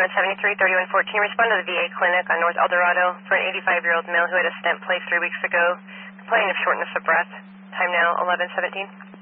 1173-3114. Respond to the VA clinic on North Eldorado for an 85-year-old male who had a stent placed 3 weeks ago, complaining of shortness of breath. Time now 11:17.